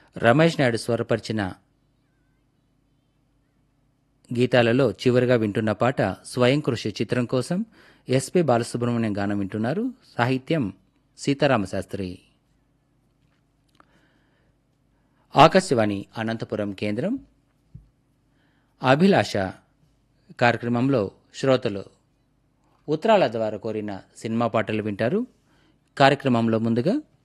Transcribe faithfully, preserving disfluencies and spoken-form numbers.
రమేష్ నాయుడు స్వరపరిచిన గీతాలలో చివరిగా వింటున్న పాట స్వయం కృషి చిత్రం కోసం ఎస్పి బాలసుబ్రహ్మణ్యం గానం వింటున్నారు. సాహిత్యం సీతారామశాస్త్రి. ఆకాశవాణి అనంతపురం కేంద్రం. అభిలాష కార్యక్రమంలో శ్రోతలు ఉత్తరాల ద్వారా కోరిన సినిమా పాటలు వింటారు. కార్యక్రమంలో ముందుగా